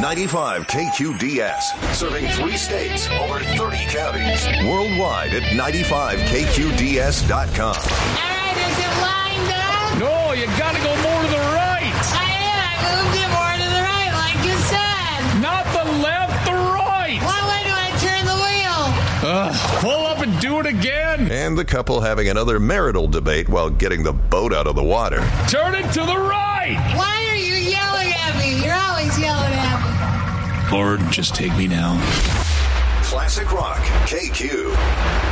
95 KQDS. Serving 3 states, over 30 counties. Worldwide at 95KQDS.com. All right, is it lined up? No, you gotta go more to the right. I moved it more to the right, like you said. Not the left, the right. What way do I turn the wheel? Pull up and do it again. And the couple having another marital debate while getting the boat out of the water. Turn it to the right. Why are you yelling at me? You're always yelling at me. Lord, just take me now. Classic Rock, KQ.